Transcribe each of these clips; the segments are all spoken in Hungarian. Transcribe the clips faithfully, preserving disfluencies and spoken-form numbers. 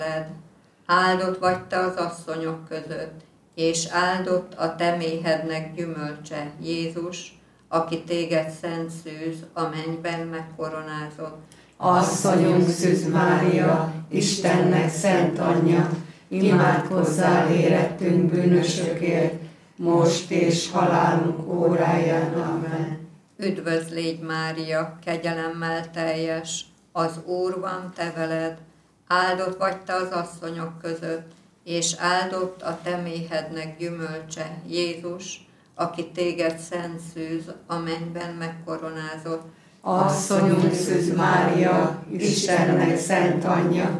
Áldott vagy te az asszonyok között, és áldott a te méhednek gyümölcse, Jézus, aki téged szent szűz a mennyben megkoronázott. Asszonyunk Szűz Mária, Istennek szent anyja, imádkozzál érettünk bűnösökért, most és halálunk óráján. Amen. Üdvözl légy Mária, kegyelemmel teljes, az Úr van te veled, áldott vagy te az asszonyok között, és áldott a te méhednek gyümölcse, Jézus, aki téged szent szűz a mennyben megkoronázott. Asszonyunk Szűz Mária, Istennek szent anyja,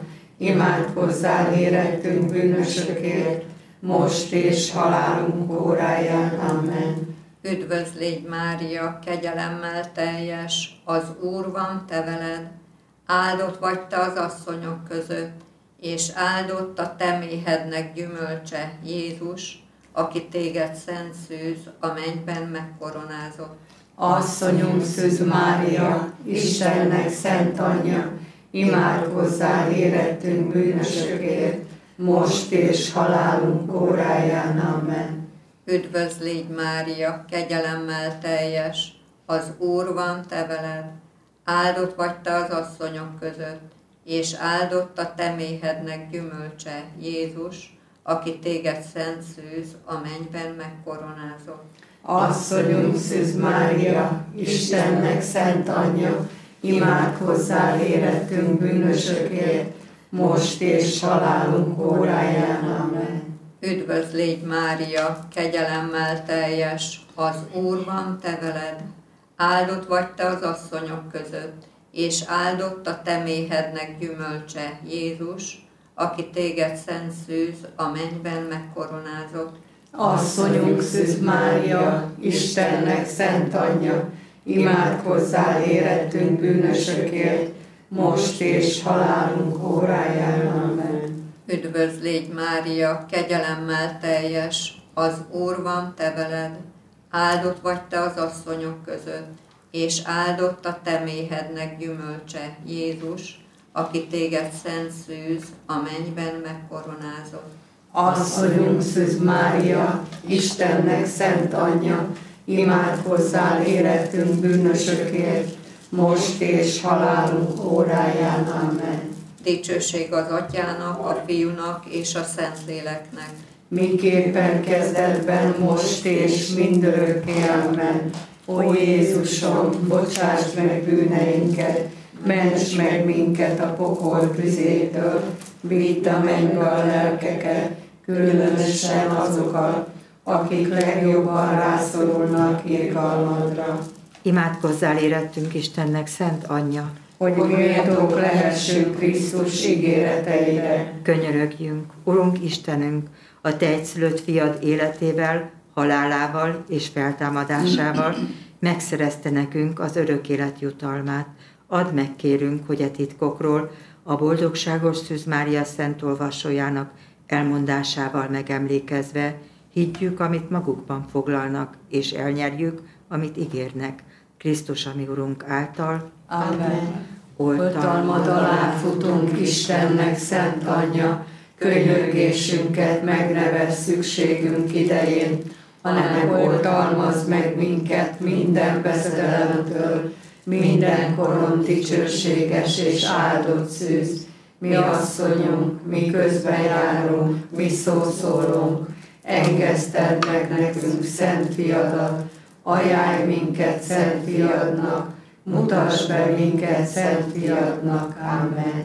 imádkozzál érettünk bűnösökért, most és halálunk óráján. Amen. Üdvözl légy Mária, kegyelemmel teljes, az Úr van te veled, áldott vagy te az asszonyok között, és áldott a te méhednek gyümölcse, Jézus, aki téged szent szűz a mennyben megkoronázott. Asszonyunk Szűz Mária, Istennek szent anyja, imádkozzál érettünk bűnösökért, most és halálunk óráján. Amen. Üdvözl légy Mária, kegyelemmel teljes, az Úr van te veled, áldott vagy te az asszonyok között, és áldott a te méhednek gyümölcse, Jézus, aki téged szent szűz a mennyben megkoronázott. Asszonyunk Szűz Mária, Istennek szent anyja, imádkozzál érettünk bűnösökért, most és halálunk óráján. Amen. Üdvözl légy Mária, kegyelemmel teljes, az Úr van te veled, áldott vagy te az asszonyok között, és áldott a te méhednek gyümölcse, Jézus, aki téged szent szűz a mennyben megkoronázott. Asszonyunk Szűz Mária, Istennek szent anyja, imádkozzál érettünk bűnösökért, most és halálunk óráján. Amen. Üdvözl légy Mária, kegyelemmel teljes, az Úr van te veled, áldott vagy te az asszonyok között, és áldott a te méhednek gyümölcse, Jézus, aki téged szent szűz a mennyben megkoronázott. Asszonyunk Szűz Mária, Istennek szent anyja, imádkozzál érettünk bűnösökért, most és halálunk óráján. Amen. Dicsőség az Atyának, a Fiúnak és a Szentléleknek. Miképpen kezdetben, most és mindörökké. Amen. Ó Jézusom, bocsáss meg bűneinket, ments meg minket a pokol tüzétől, vidd a mennybe a lelkeket, különösen azokat, akik legjobban rászorulnak irgalmadra. Imádkozzál érettünk Istennek szent anyja, hogy méltók lehessünk Krisztus ígéreteire. Könyörögjünk, Urunk Istenünk, a te egyszülött fiad életével, halálával és feltámadásával megszerezte nekünk az örök élet jutalmát. Add meg, kérünk, hogy a titkokról a boldogságos Szűz Mária szent olvasójának elmondásával megemlékezve higgyük, amit magukban foglalnak, és elnyerjük, amit ígérnek. Krisztus, ami Urunk által. Amen. Oltalmad alá futunk, Istennek szent anyja, könyörgésünket megnevez szükségünk idején, hanem oltalmazd meg minket minden veszedelemtől, mindenkoron dicsőséges és áldott szűz. Mi asszonyunk, mi közbenjárunk, mi szószólunk, engeszted meg nekünk szent fiadat, ajánlj minket szent fiadnak, mutasd be minket szent fiadnak. Amen.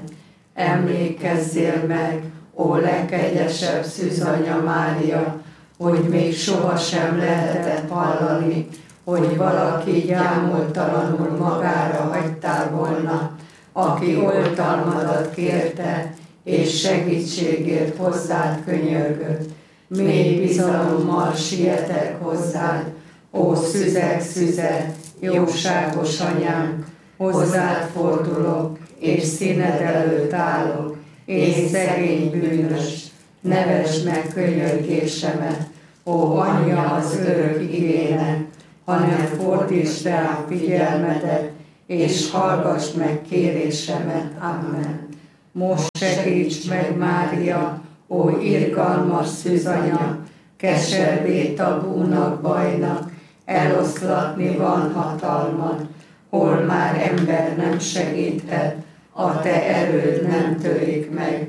Emlékezzél meg, ó legkegyesebb szűzanya Mária, hogy még sohasem lehetett hallani, hogy valaki gyámoltalanul magára hagytál volna, aki oltalmadat kérte, és segítségért hozzád könyörgött. Mély bizalommal sietek hozzád, ó szüzek, szüzek, jóságos anyánk, hozzád fordulok, és színed előtt állok, én szegény bűnös, nevesd meg könyörgésemet, ó anyja az örök igének, hanem fordítsd rá figyelmedet, és hallgass meg kérésemet. Amen. most segíts meg, Mária, ó irgalmas szűzanya, keservé tabúnak, bajnak, eloszlatni van hatalmad, hol már ember nem segíthet, a te erőd nem törik meg,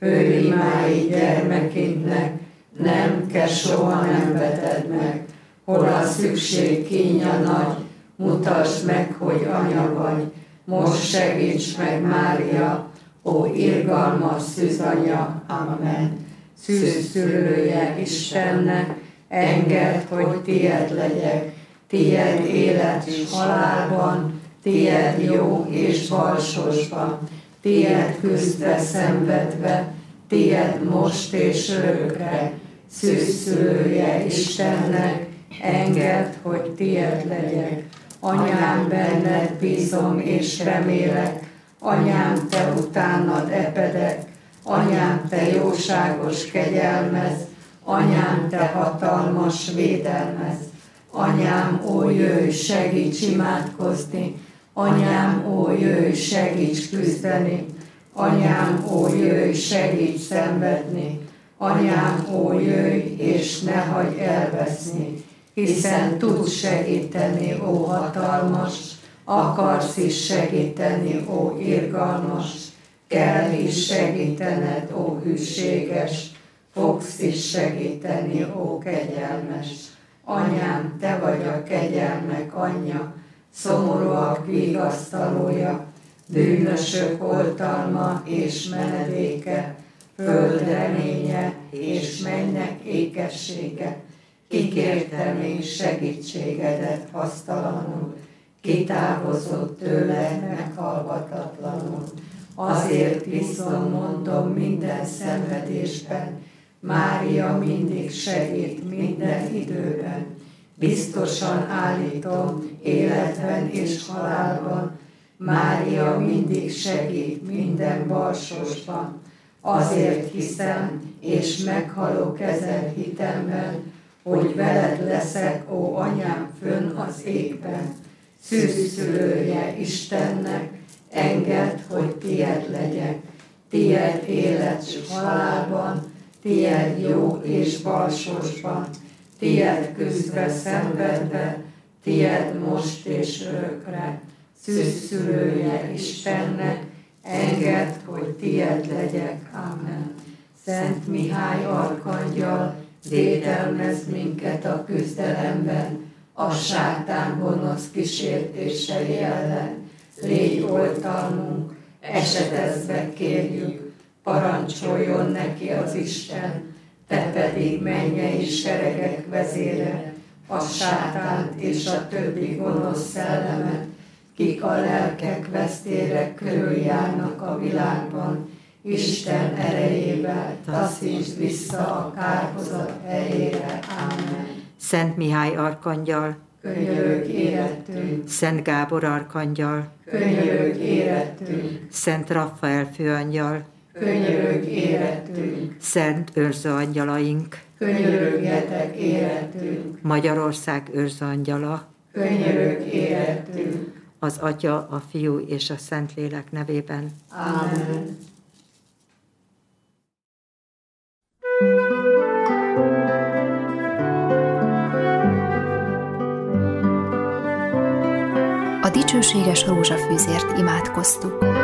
hőimái gyermekénknek, nem kell soha nem veted meg, hol a szükség kínja nagy, mutasd meg, hogy anya vagy, most segíts meg, Mária, ó irgalmas szűzanya, amen. Szűzszülője Istennek, engedd, hogy tied legyek, tied élet és halálban, tied jó és balsosban, tied küzdve, szenvedve, tied most és örökre. Szűzszülője Istennek, engedd, hogy tied legyek. Anyám, benned bízom és remélek, anyám, te utánad epedek, anyám, te jóságos kegyelmez, anyám, te hatalmas védelmez, anyám, ó jöjj, segíts imádkozni, anyám, ó jöjj, segíts küzdeni, anyám, ó jöjj, segíts szenvedni, anyám, ó jöjj, és ne hagyj elveszni, hiszen tudsz segíteni, ó hatalmas, akarsz is segíteni, ó irgalmas, kell is segítened, ó hűséges, fogsz is segíteni, ó kegyelmes. Anyám, te vagy a kegyelmek anyja, szomorúak vigasztalója, bűnösök oltalma és menedéke, föld reménye és mennyek ékessége. Kikértem én segítségedet hasztalanul, kitávozott tőle meghallgatatlanul. Azért viszont mondom minden szenvedésben, Mária mindig segít minden időben. Biztosan állítom életben és halálban, Mária mindig segít minden balsosban. Azért hiszem, és meghalok ezen hitemben, hogy veled leszek, ó anyám, fönn az égben. Szűzszülője Istennek, engedd, hogy tied legyek, tied élet s halálban, tied jó és balsosban, tied küzdve, szenvedve, tied most és örökre. Szűzszülője Istennek, engedd, hogy tied legyek. Amen. Szent Mihály arkangyal, védelmezz minket a küzdelemben, a sátán gonosz kísértései ellen. Légy oltalmunk, esetezve kérjük, parancsoljon neki az Isten, te pedig mennyei seregek vezére, a sátánt és a többi gonosz szellemet, kik a lelkek vesztére körüljárnak a világban, Isten erejével taszítsd vissza a kárhozat helyére. Amen. Szent Mihály arkangyal, Könyörögj érettünk, Szent Gábor arkangyal, könyörögj érettünk, Szent Raffael főangyal, könyörögj érettünk, Szent őrző angyalaink, könyörögjetek érettünk, Magyarország őrző angyala, könyörögj érettünk. az Atya, a Fiú és a Szentlélek nevében. Amen. A dicsőséges rózsafűzért imádkoztuk.